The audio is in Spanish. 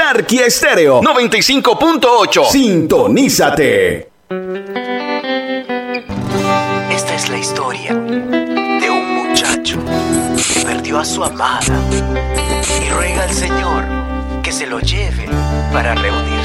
Anarquía Estéreo 95.8. Sintonízate. Esta es la historia de un muchacho que perdió a su amada y ruega al Señor que se lo lleve para reunir